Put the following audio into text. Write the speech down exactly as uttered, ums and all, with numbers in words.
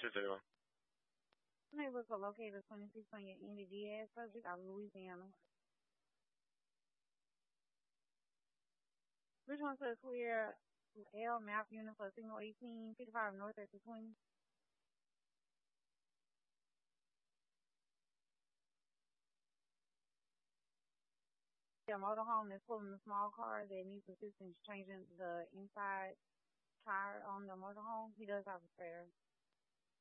to do. I'm able to locate the twenty-six on your N D D A subject out of Louisiana. Which one says clear L map unit for signal eighteen fifty-five north at the twenty? Yeah, motorhome is pulling the small car that needs assistance changing the inside tire on the motorhome. He does have a spare.